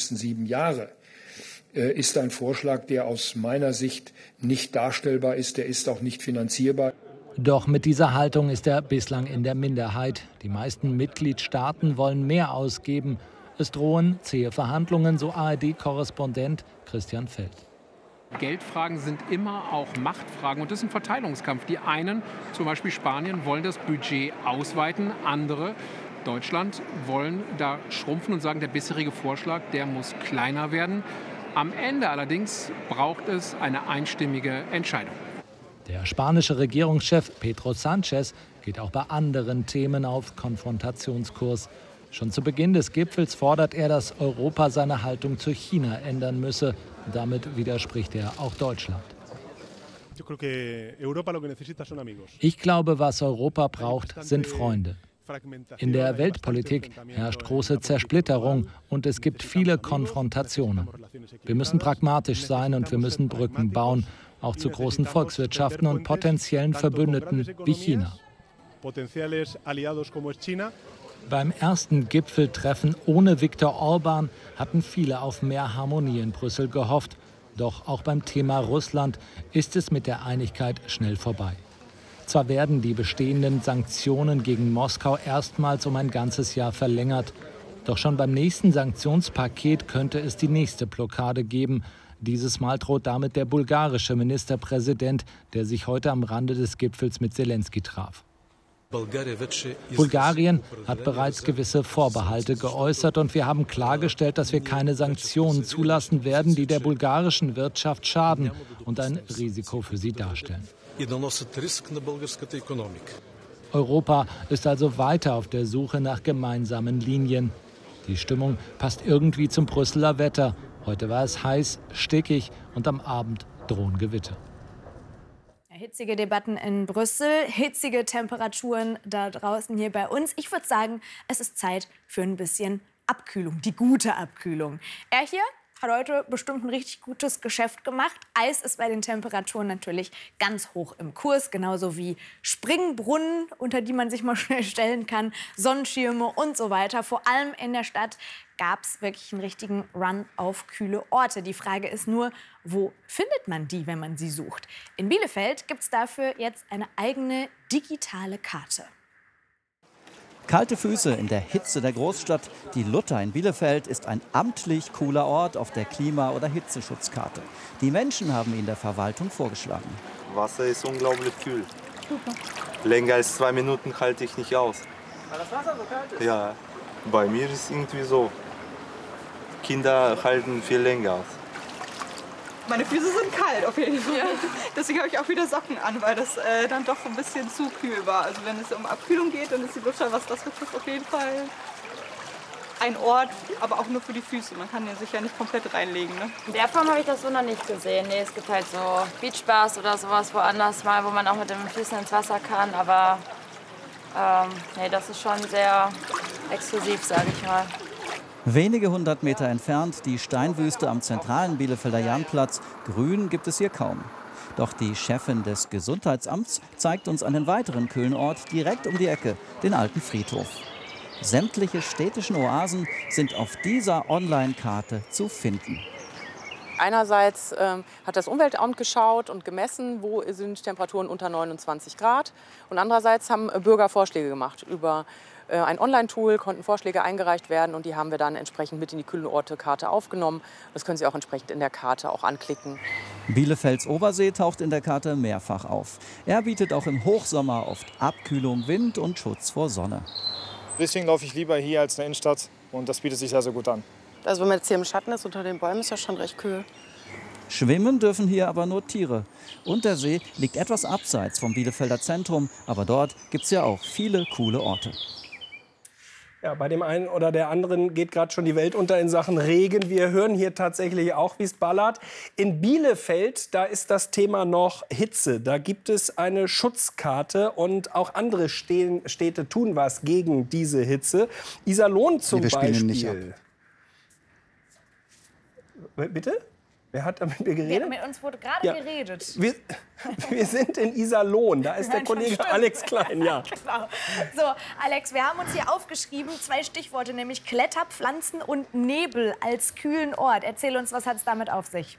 nächsten 7 Jahre, ist ein Vorschlag, der aus meiner Sicht nicht darstellbar ist. Der ist auch nicht finanzierbar. Doch mit dieser Haltung ist er bislang in der Minderheit. Die meisten Mitgliedstaaten wollen mehr ausgeben. Es drohen zähe Verhandlungen, so ARD-Korrespondent Christian Feld. Geldfragen sind immer auch Machtfragen und das ist ein Verteilungskampf. Die einen, zum Beispiel Spanien, wollen das Budget ausweiten, andere, Deutschland, wollen da schrumpfen und sagen, der bisherige Vorschlag, der muss kleiner werden. Am Ende allerdings braucht es eine einstimmige Entscheidung. Der spanische Regierungschef Pedro Sánchez geht auch bei anderen Themen auf Konfrontationskurs. Schon zu Beginn des Gipfels fordert er, dass Europa seine Haltung zu China ändern müsse. Damit widerspricht er auch Deutschland. Ich glaube, was Europa braucht, sind Freunde. In der Weltpolitik herrscht große Zersplitterung und es gibt viele Konfrontationen. Wir müssen pragmatisch sein und wir müssen Brücken bauen, auch zu großen Volkswirtschaften und potenziellen Verbündeten wie China. Beim ersten Gipfeltreffen ohne Viktor Orbán hatten viele auf mehr Harmonie in Brüssel gehofft. Doch auch beim Thema Russland ist es mit der Einigkeit schnell vorbei. Zwar werden die bestehenden Sanktionen gegen Moskau erstmals um ein ganzes Jahr verlängert. Doch schon beim nächsten Sanktionspaket könnte es die nächste Blockade geben. Dieses Mal droht damit der bulgarische Ministerpräsident, der sich heute am Rande des Gipfels mit Selenskyj traf. Bulgarien hat bereits gewisse Vorbehalte geäußert und wir haben klargestellt, dass wir keine Sanktionen zulassen werden, die der bulgarischen Wirtschaft schaden und ein Risiko für sie darstellen. Europa ist also weiter auf der Suche nach gemeinsamen Linien. Die Stimmung passt irgendwie zum Brüsseler Wetter. Heute war es heiß, stickig und am Abend drohen Gewitter. Hitzige Debatten in Brüssel, hitzige Temperaturen da draußen hier bei uns. Ich würde sagen, es ist Zeit für ein bisschen Abkühlung, die gute Abkühlung. Er hier hat heute bestimmt ein richtig gutes Geschäft gemacht. Eis ist bei den Temperaturen natürlich ganz hoch im Kurs, genauso wie Springbrunnen, unter die man sich mal schnell stellen kann, Sonnenschirme und so weiter. Vor allem in der Stadt gab es wirklich einen richtigen Run auf kühle Orte. Die Frage ist nur, wo findet man die, wenn man sie sucht? In Bielefeld gibt es dafür jetzt eine eigene digitale Karte. Kalte Füße in der Hitze der Großstadt. Die Luther in Bielefeld ist ein amtlich cooler Ort auf der Klima- oder Hitzeschutzkarte. Die Menschen haben ihn der Verwaltung vorgeschlagen. Wasser ist unglaublich kühl. Super. Länger als 2 Minuten halte ich nicht aus. Weil das Wasser so kalt ist? Ja, bei mir ist es irgendwie so. Kinder halten viel länger aus. Meine Füße sind kalt auf jeden Fall. Ja. Deswegen habe ich auch wieder Socken an, weil das dann doch ein bisschen zu kühl war. Also wenn es um Abkühlung geht, dann ist die Luther, was das betrifft, auf jeden Fall ein Ort, aber auch nur für die Füße. Man kann sich ja nicht komplett reinlegen. Ne? In der Form habe ich das so noch nicht gesehen. Nee, es gibt halt so Beachbars oder sowas woanders mal, wo man auch mit den Füßen ins Wasser kann. Aber nee, das ist schon sehr exklusiv, sage ich mal. Wenige 100 Meter entfernt die Steinwüste am zentralen Bielefelder Jahnplatz. Grün gibt es hier kaum. Doch die Chefin des Gesundheitsamts zeigt uns einen weiteren kühlen Ort direkt um die Ecke, den alten Friedhof. Sämtliche städtischen Oasen sind auf dieser Online-Karte zu finden. Einerseits hat das Umweltamt geschaut und gemessen, wo sind Temperaturen unter 29 Grad. Und andererseits haben Bürger Vorschläge gemacht. Über ein Online-Tool konnten Vorschläge eingereicht werden und die haben wir dann entsprechend mit in die kühlen Orte-Karte aufgenommen. Das können Sie auch entsprechend in der Karte auch anklicken. Bielefelds Obersee taucht in der Karte mehrfach auf. Er bietet auch im Hochsommer oft Abkühlung, Wind und Schutz vor Sonne. Deswegen laufe ich lieber hier als in der Innenstadt und das bietet sich sehr, sehr gut an. Also wenn man jetzt hier im Schatten ist, unter den Bäumen, ist das schon recht kühl. Schwimmen dürfen hier aber nur Tiere. Und der See liegt etwas abseits vom Bielefelder Zentrum, aber dort gibt es ja auch viele coole Orte. Ja, bei dem einen oder der anderen geht gerade schon die Welt unter in Sachen Regen. Wir hören hier tatsächlich auch, wie es ballert. In Bielefeld, da ist das Thema noch Hitze. Da gibt es eine Schutzkarte und auch andere Städte tun was gegen diese Hitze. Iserlohn zum Beispiel. Nicht ab. Bitte? Wer hat da mit mir geredet? Mit uns wurde gerade geredet. Wir sind in Iserlohn, da ist der Kollege Alex Klein. Ja. Genau. So, Alex, wir haben uns hier aufgeschrieben, 2 Stichworte, nämlich Kletterpflanzen und Nebel als kühlen Ort. Erzähl uns, was hat es damit auf sich?